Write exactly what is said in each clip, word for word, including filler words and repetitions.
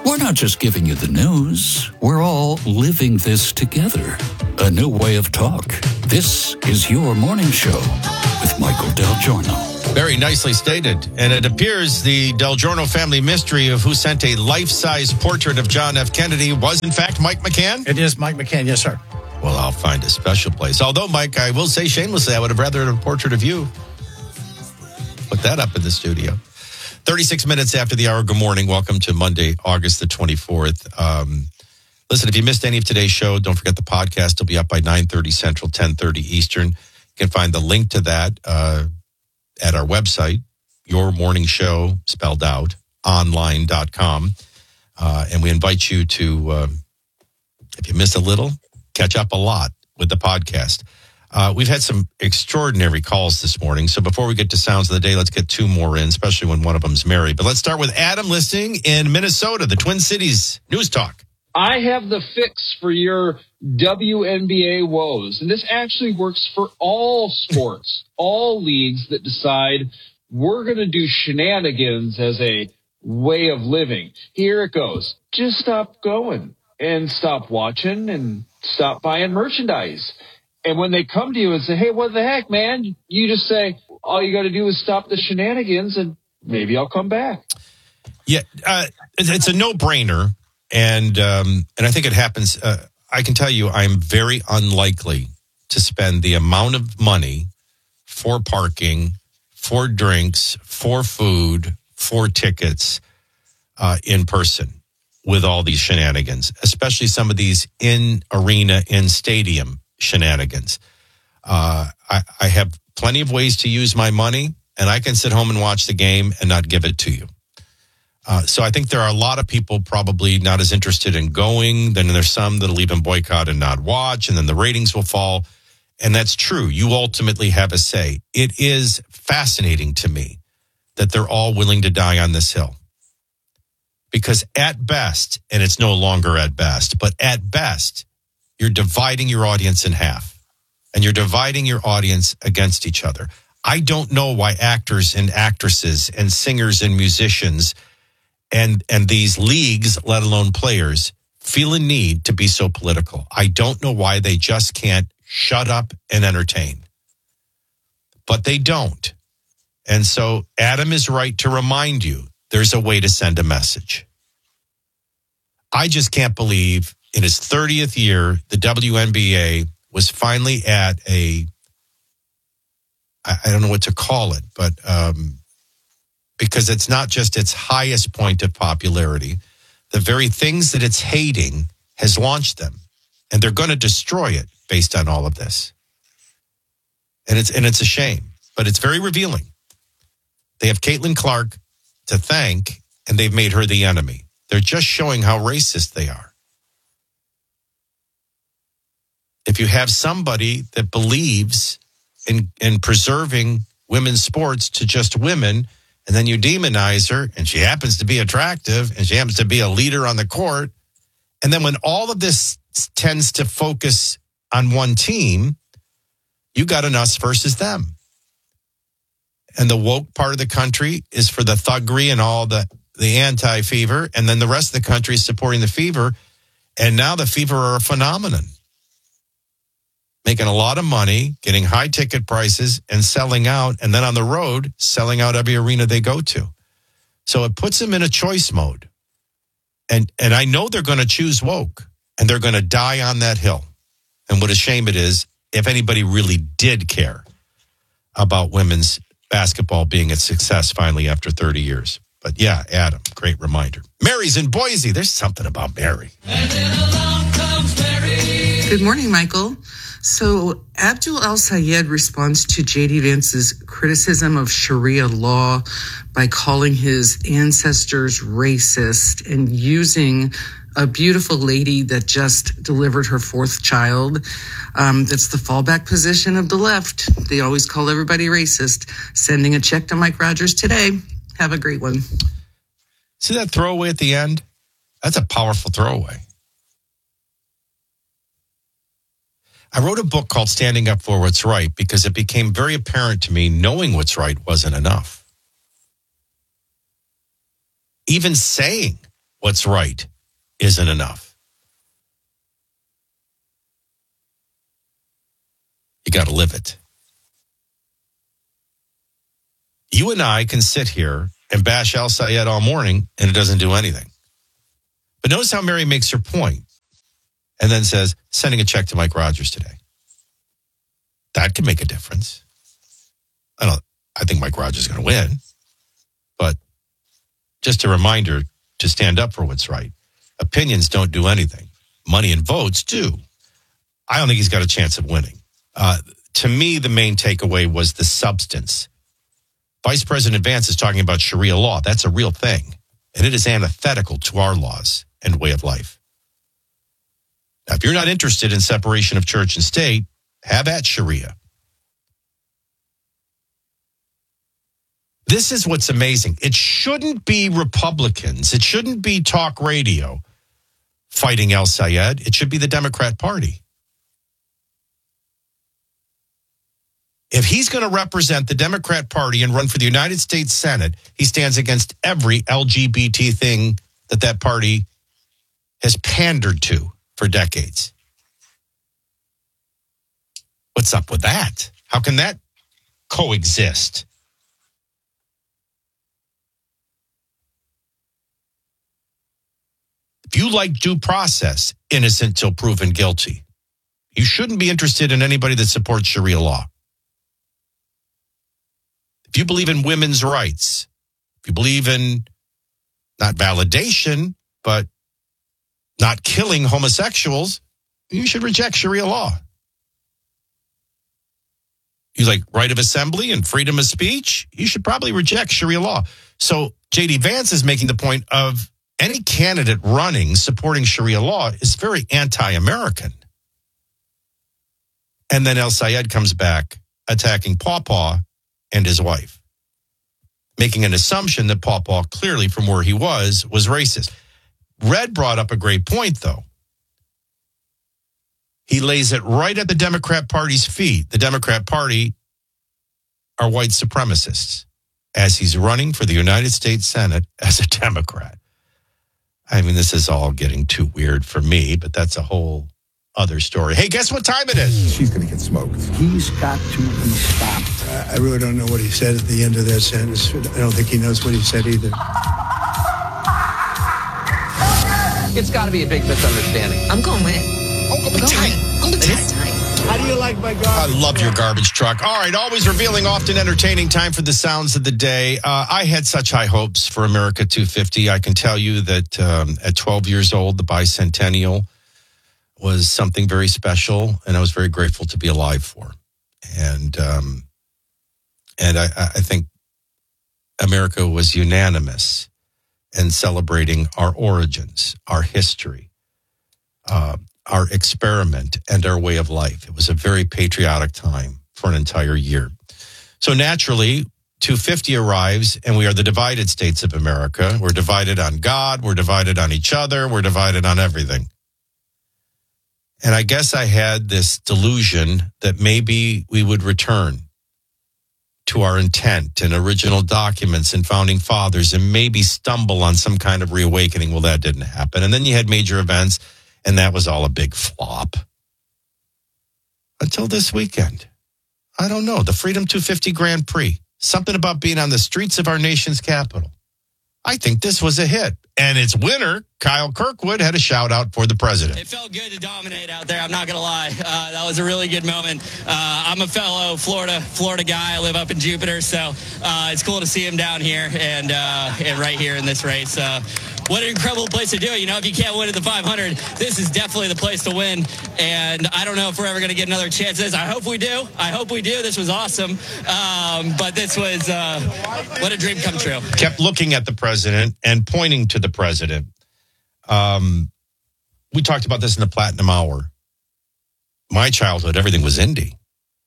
We're not just giving you the news. We're all living this together. A new way of talk. This is your morning show with Michael Del Giorno. Very nicely stated. And it appears the Del Giorno family mystery of who sent a life-size portrait of John F. Kennedy was, in fact, Mike McCann? It is Mike McCann, yes, sir. Well, I'll find a special place. Although, Mike, I will say shamelessly, I would have rather had a portrait of you. Put that up in the studio. thirty-six minutes after the hour. Good morning. Welcome to Monday, August the twenty-fourth. Um, listen, if you missed any of today's show, don't forget the podcast will be up by nine thirty Central, ten thirty Eastern. You can find the link to that uh, at our website, Your Morning Show, spelled out, online dot com. Uh, and we invite you to, uh, if you missed a little, catch up a lot with the podcast. Uh, we've had some extraordinary calls this morning. So before we get to Sounds of the Day, let's get two more in, especially when one of them's Mary. But let's start with Adam listening in Minnesota, the Twin Cities News Talk. I have the fix for your W N B A woes. And this actually works for all sports, all leagues that decide we're going to do shenanigans as a way of living. Here it goes. Just stop going and stop watching and stop buying merchandise. And when they come to you and say, hey, what the heck, man? You just say, all you got to do is stop the shenanigans and maybe I'll come back. Yeah, uh, it's a no-brainer. And um, and I think it happens. Uh, I can tell you I'm very unlikely to spend the amount of money for parking, for drinks, for food, for tickets uh, in person with all these shenanigans, especially some of these in-arena, in-stadium shenanigans. Uh, I, I have plenty of ways to use my money, and I can sit home and watch the game and not give it to you. Uh, so I think there are a lot of people probably not as interested in going. Then there's some that'll even boycott and not watch, and then the ratings will fall. And that's true. You ultimately have a say. It is fascinating to me that they're all willing to die on this hill. Because at best, and it's no longer at best, but at best, you're dividing your audience in half. And you're dividing your audience against each other. I don't know why actors and actresses and singers and musicians and and these leagues, let alone players, feel a need to be so political. I don't know why they just can't shut up and entertain. But they don't. And so Adam is right to remind you there's a way to send a message. I just can't believe in its thirtieth year, the W N B A was finally at a, I, I don't know what to call it, but um, because it's not just its highest point of popularity, the very things that it's hating has launched them. And they're going to destroy it based on all of this. And it's and it's a shame, but it's very revealing. They have Caitlin Clark to thank, and they've made her the enemy. They're just showing how racist they are. If you have somebody that believes in, in preserving women's sports to just women, and then you demonize her, and she happens to be attractive, and she happens to be a leader on the court, and then when all of this tends to focus on one team, you got an us versus them. And the woke part of the country is for the thuggery and all the, the anti-fever, and then the rest of the country is supporting the fever, and now the fever are a phenomenon. Making a lot of money, getting high ticket prices, and selling out, and then on the road, selling out every arena they go to. So it puts them in a choice mode. And and I know they're going to choose woke, and they're going to die on that hill. And what a shame it is if anybody really did care about women's basketball being a success finally after thirty years. But yeah, Adam, great reminder. Mary's in Boise. There's something about Mary. And then along comes Mary. Good morning, Michael. So Abdul El-Sayed responds to J D. Vance's criticism of Sharia law by calling his ancestors racist and using a beautiful lady that just delivered her fourth child. Um, that's the fallback position of the left. They always call everybody racist. Sending a check to Mike Rogers today. Have a great one. See that throwaway at the end? That's a powerful throwaway. I wrote a book called Standing Up for What's Right because it became very apparent to me knowing what's right wasn't enough. Even saying what's right isn't enough. You got to live it. You and I can sit here and bash Al Sayed all morning, and it doesn't do anything. But notice how Mary makes her point and then says, sending a check to Mike Rogers today. That could make a difference. I don't. I think Mike Rogers is going to win. But just a reminder to stand up for what's right. Opinions don't do anything. Money and votes do. I don't think he's got a chance of winning. Uh, to me, the main takeaway was the substance. Vice President Vance is talking about Sharia law. That's a real thing. And it is antithetical to our laws and way of life. Now, if you're not interested in separation of church and state, have at Sharia. This is what's amazing. It shouldn't be Republicans. It shouldn't be talk radio fighting Al Sayed. It should be the Democrat Party. If he's going to represent the Democrat Party and run for the United States Senate, he stands against every L G B T thing that that party has pandered to for decades. What's up with that? How can that coexist? If you like due process, innocent till proven guilty, you shouldn't be interested in anybody that supports Sharia law. If you believe in women's rights, if you believe in not validation, but not killing homosexuals, you should reject Sharia law. You like right of assembly and freedom of speech, you should probably reject Sharia law. So J D Vance is making the point of any candidate running supporting Sharia law is very anti-American. And then Al Sayed comes back attacking Pawpaw and his wife, making an assumption that Pawpaw, clearly from where he was, was racist. Red brought up a great point, though. He lays it right at the Democrat Party's feet. The Democrat Party are white supremacists, as he's running for the United States Senate as a Democrat. I mean, this is all getting too weird for me, but that's a whole other story. Hey, guess what time it is? She's going to get smoked. He's got to be stopped. I really don't know what he said at the end of that sentence. I don't think he knows what he said either. It's got to be a big misunderstanding. I'm going with. Oh, go tight. On the tight. How do you like my garbage? I love your garbage truck. All right, always revealing, often entertaining. Time for the sounds of the day. Uh, I had such high hopes for America two fifty. I can tell you that um, at twelve years old, the bicentennial was something very special, and I was very grateful to be alive for. And um, and I, I think America was unanimous in celebrating our origins, our history, uh, our experiment, and our way of life. It was a very patriotic time for an entire year. So naturally, two fifty arrives, and we are the divided states of America. We're divided on God. We're divided on each other. We're divided on everything. And I guess I had this delusion that maybe we would return to our intent and original documents and founding fathers and maybe stumble on some kind of reawakening. Well, that didn't happen. And then you had major events, and that was all a big flop. Until this weekend. I don't know. The Freedom two fifty Grand Prix. Something about being on the streets of our nation's capital. I think this was a hit. And its winner, Kyle Kirkwood, had a shout out for the president. It felt good to dominate out there. I'm not going to lie. Uh, that was a really good moment. Uh, I'm a fellow Florida Florida guy. I live up in Jupiter, so uh, it's cool to see him down here and, uh, and right here in this race. Uh, what an incredible place to do it. You know, if you can't win at the five hundred, this is definitely the place to win. And I don't know if we're ever going to get another chance at this. I hope we do. I hope we do. This was awesome. Um, but this was, uh, what a dream come true. Kept looking at the president and pointing to the president. Um, we talked about this in the Platinum Hour. My childhood, everything was Indy.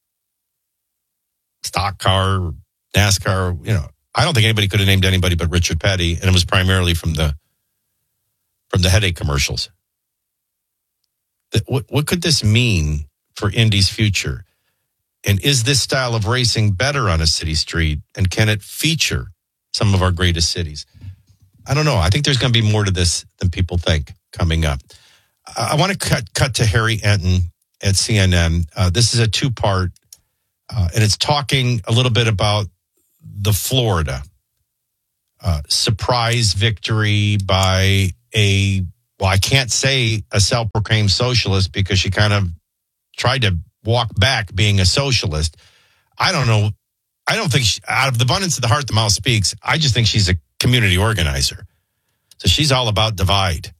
Stock car, NASCAR, you know. I don't think anybody could have named anybody but Richard Petty, and it was primarily from the from the headache commercials. What, what could this mean for Indy's future? And is this style of racing better on a city street? And can it feature some of our greatest cities? I don't know. I think there's going to be more to this than people think coming up. I want to cut cut to Harry Enton at C N N. Uh, this is a two-part, uh, and it's talking a little bit about the Florida uh, surprise victory by a, well, I can't say a self-proclaimed socialist because she kind of tried to walk back being a socialist. I don't know. I don't think, she, out of the abundance of the heart, the mouth speaks. I just think she's a community organizer. So she's all about divide.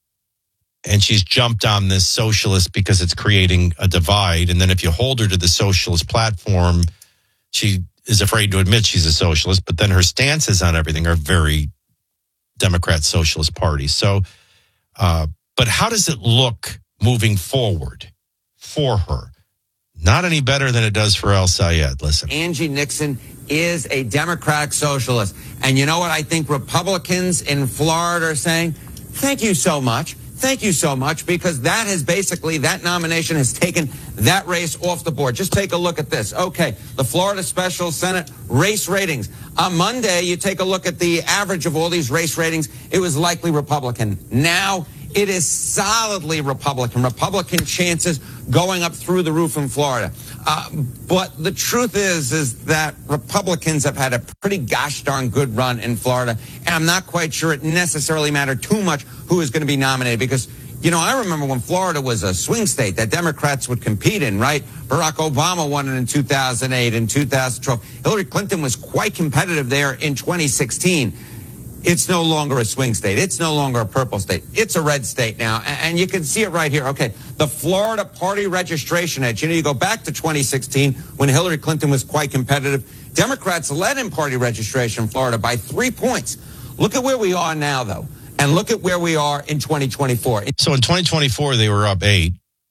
And she's jumped on this socialist because it's creating a divide. And then if you hold her to the socialist platform, she is afraid to admit she's a socialist. But then her stances on everything are very Democrat Socialist Party. So, uh, but how does it look moving forward for her? Not any better than it does for El Sayed. Listen. Angie Nixon is a Democratic socialist. And you know what I think Republicans in Florida are saying? Thank you so much. Thank you so much, because that has basically, that nomination has taken that race off the board. Just take a look at this. Okay, the Florida Special Senate race ratings. On Monday, you take a look at the average of all these race ratings. It was likely Republican. Now it is solidly Republican. Republican chances going up through the roof in Florida. Uh, but the truth is, is that Republicans have had a pretty gosh darn good run in Florida. And I'm not quite sure it necessarily mattered too much who is going to be nominated, because, you know, I remember when Florida was a swing state that Democrats would compete in, right? Barack Obama won it in two thousand eight and two thousand twelve. Hillary Clinton was quite competitive there in twenty sixteen. It's no longer a swing state. It's no longer a purple state. It's a red state now. And you can see it right here. Okay, the Florida party registration edge. You know, you go back to twenty sixteen when Hillary Clinton was quite competitive. Democrats led in party registration in Florida by three points. Look at where we are now, though. And look at where we are in twenty twenty-four. So in twenty twenty-four, they were up eight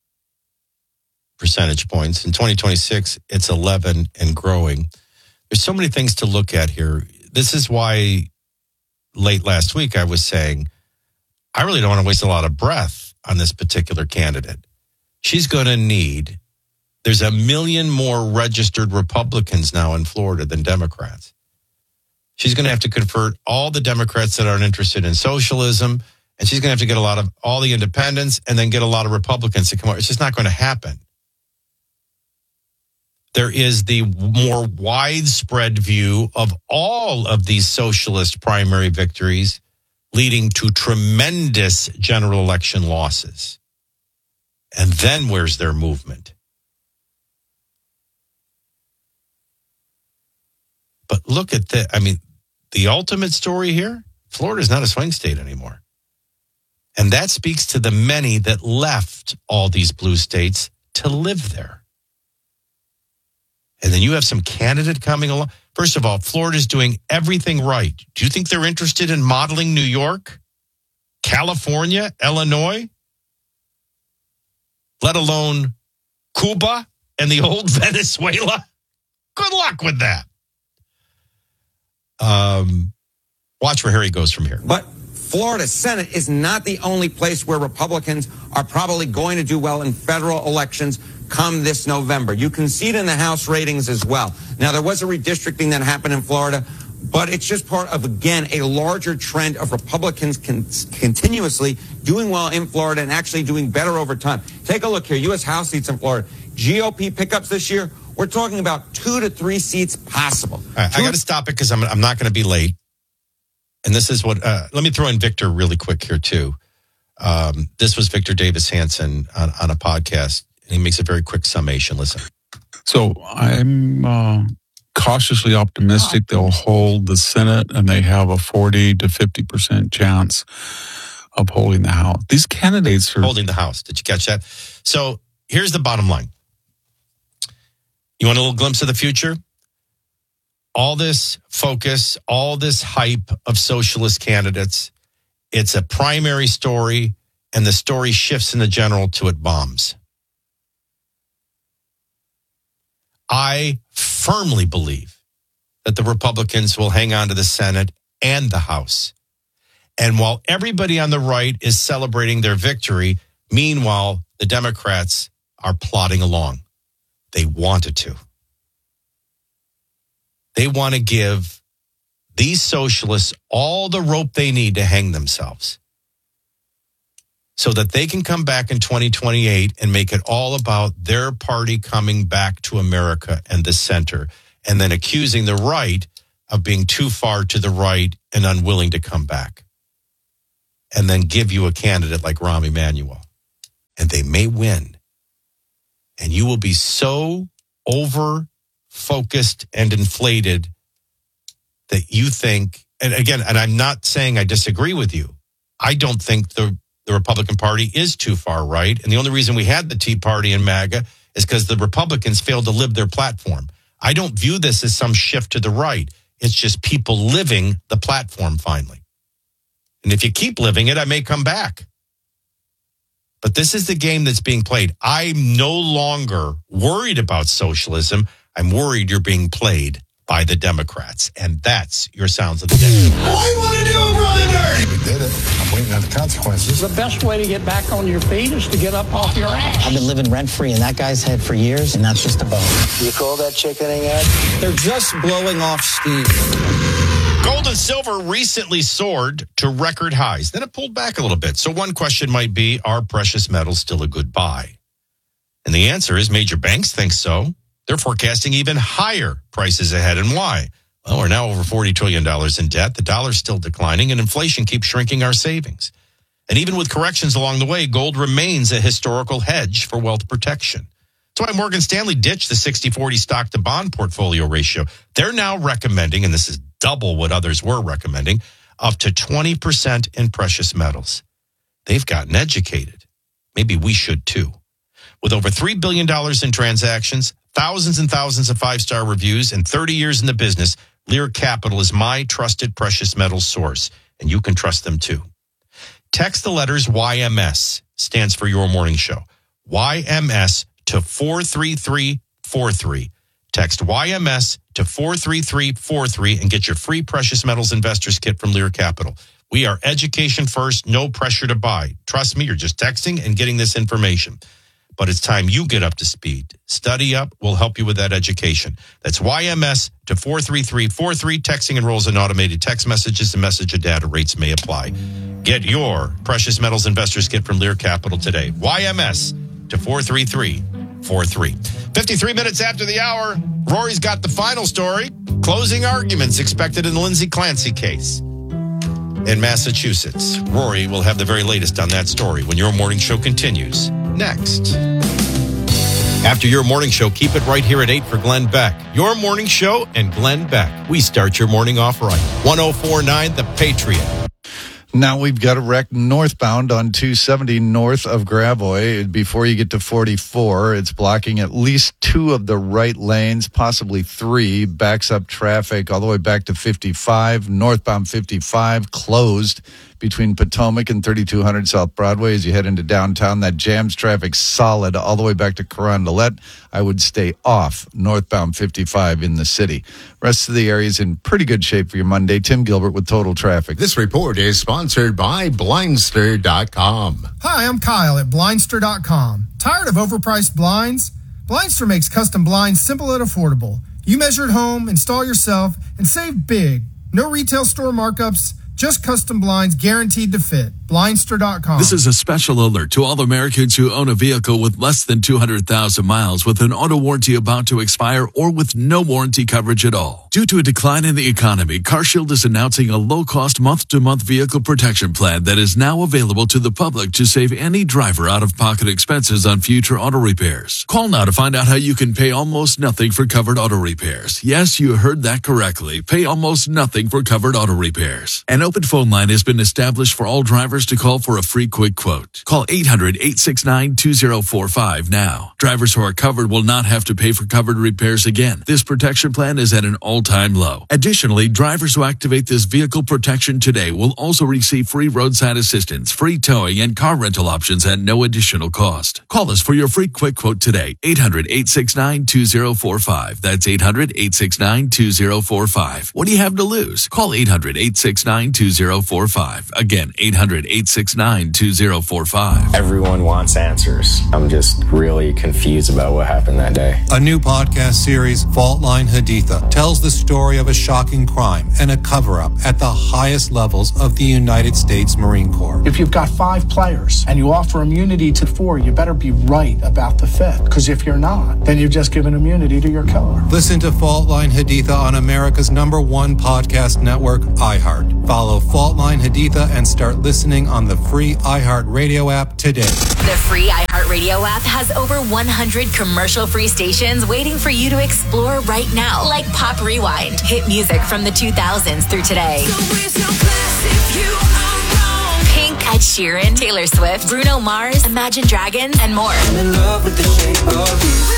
percentage points. In twenty twenty-six, it's eleven and growing. There's so many things to look at here. This is why late last week I was saying, I really don't want to waste a lot of breath on this particular candidate. She's going to need, there's a million more registered Republicans now in Florida than Democrats. She's going to have to convert all the Democrats that aren't interested in socialism, and she's going to have to get a lot of all the independents and then get a lot of Republicans to come over. It's just not going to happen. There is the more widespread view of all of these socialist primary victories leading to tremendous general election losses. And then where's their movement? But look at the, I mean, the ultimate story here, Florida is not a swing state anymore. And that speaks to the many that left all these blue states to live there. And then you have some candidate coming along. First of all, Florida's doing everything right. Do you think they're interested in modeling New York, California, Illinois, let alone Cuba and the old Venezuela? Good luck with that. Um, watch where Harry goes from here. But Florida Senate is not the only place where Republicans are probably going to do well in federal elections come this November. You can see it in the House ratings as well. Now, there was a redistricting that happened in Florida, but it's just part of, again, a larger trend of Republicans con- continuously doing well in Florida and actually doing better over time. Take a look here. U S House seats in Florida. G O P pickups this year, we're talking about two to three seats possible. All right, I got to stop it because I'm, I'm not going to be late. And this is what, uh, let me throw in Victor really quick here, too. Um, this was Victor Davis Hanson on, on a podcast. And he makes a very quick summation. Listen. So I'm uh, cautiously optimistic they'll hold the Senate, and they have a forty to fifty percent chance of holding the House. These candidates are holding the House. Did you catch that? So here's the bottom line. You want a little glimpse of the future? All this focus, all this hype of socialist candidates, it's a primary story, and the story shifts in the general to it bombs. I firmly believe that the Republicans will hang on to the Senate and the House. And while everybody on the right is celebrating their victory, meanwhile, the Democrats are plodding along. They wanted to. They want to give these socialists all the rope they need to hang themselves so that they can come back in twenty twenty-eight and make it all about their party coming back to America and the center, and then accusing the right of being too far to the right and unwilling to come back. And then give you a candidate like Rahm Emanuel. And they may win. And you will be so over-focused and inflated that you think, and again, and I'm not saying I disagree with you. I don't think the, the Republican Party is too far right. And the only reason we had the Tea Party and MAGA is because the Republicans failed to live their platform. I don't view this as some shift to the right. It's just people living the platform finally. And if you keep living it, I may come back. But this is the game that's being played. I'm no longer worried about socialism. I'm worried you're being played by the Democrats. And that's your Sounds of the Day. I want to do it, brother dirty. We did it. I'm waiting on the consequences. The best way to get back on your feet is to get up off your ass. I've been living rent-free in that guy's head for years, and that's just a bone. You call that chickening yet? They're just blowing off steam. Gold and silver recently soared to record highs. Then it pulled back a little bit. So one question might be, are precious metals still a good buy? And the answer is major banks think so. They're forecasting even higher prices ahead. And why? Well, we're now over forty trillion dollars in debt. The dollar's still declining, and inflation keeps shrinking our savings. And even with corrections along the way, gold remains a historical hedge for wealth protection. That's why Morgan Stanley ditched the sixty forty stock to bond portfolio ratio. They're now recommending, and this is double what others were recommending, up to twenty percent in precious metals. They've gotten educated. Maybe we should too. With over three billion dollars in transactions, thousands and thousands of five-star reviews, and thirty years in the business, Lear Capital is my trusted precious metals source, and you can trust them too. Text the letters Y M S, stands for Your Morning Show. Y M S to four three three four three. Text Y M S to four three three four three and get your free Precious Metals Investors Kit from Lear Capital. We are education first, no pressure to buy. Trust me, you're just texting and getting this information. But it's time you get up to speed. Study Up will help you with that education. That's Y M S to four three three four three. Texting enrolls in automated text messages and message and data rates may apply. Get your Precious Metals Investors Kit from Lear Capital today. Y M S to four three three four three. fifty-three minutes after the hour, Rory's got the final story. Closing arguments expected in the Lindsay Clancy case in Massachusetts. Rory will have the very latest on that story when Your Morning Show continues next. After Your Morning Show, keep it right here at eight for Glenn Beck. Your Morning Show and Glenn Beck. We start your morning off right. one oh four point nine The Patriot. Now we've got a wreck northbound on two seventy north of Gravois. Before you get to forty-four, it's blocking at least two of the right lanes, possibly three. Backs up traffic all the way back to fifty-five. Northbound fifty-five closed between Potomac and thirty-two hundred South Broadway as you head into downtown. That jams traffic solid all the way back to Carondelet. I would stay off northbound fifty-five in the city. Rest of the area is in pretty good shape for your Monday. Tim Gilbert with Total Traffic. This report is sponsored by Blindster dot com. Hi, I'm Kyle at Blindster dot com. Tired of overpriced blinds? Blindster makes custom blinds simple and affordable. You measure at home, install yourself, and save big. No retail store markups, just custom blinds guaranteed to fit. Blindster dot com. This is a special alert to all Americans who own a vehicle with less than two hundred thousand miles with an auto warranty about to expire or with no warranty coverage at all. Due to a decline in the economy, CarShield is announcing a low-cost month-to-month vehicle protection plan that is now available to the public to save any driver out-of-pocket expenses on future auto repairs. Call now to find out how you can pay almost nothing for covered auto repairs. Yes, you heard that correctly. Pay almost nothing for covered auto repairs. An open phone line has been established for all drivers to call for a free quick quote. Call eight hundred, eight six nine, two zero four five now. Drivers who are covered will not have to pay for covered repairs again. This protection plan is at an all-time low. Additionally, drivers who activate this vehicle protection today will also receive free roadside assistance, free towing, and car rental options at no additional cost. Call us for your free quick quote today. eight hundred, eight six nine, two zero four five. That's eight hundred, eight six nine, two zero four five. What do you have to lose? Call eight hundred, eight six nine, two zero four five. Again, eight hundred, eight six nine, two zero four five. Everyone wants answers. I'm just really confused about what happened that day. A new podcast series, Fault Line Haditha, tells the story of a shocking crime and a cover-up at the highest levels of the United States Marine Corps. If you've got five players and you offer immunity to four, you better be right about the fifth. Because if you're not, then you've just given immunity to your killer. Listen to Fault Line Haditha on America's number one podcast network, iHeart. Follow Fault Line Haditha and start listening on the free iHeart Radio app today. The free iHeartRadio app has over one hundred commercial-free stations waiting for you to explore right now, like Pop Rewind, hit music from the two thousands through today. Pink, Ed Sheeran, Taylor Swift, Bruno Mars, Imagine Dragons, and more. I'm in love with the shape of you.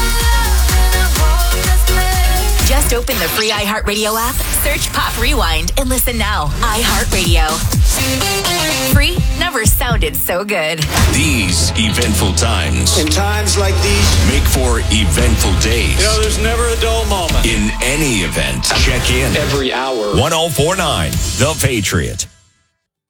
Just open the free iHeartRadio app, search Pop Rewind, and listen now. iHeartRadio. Free never sounded so good. These eventful times. In times like these, make for eventful days. You know, there's never a dull moment. In any event, check in. Every hour. one oh four point nine The Patriot.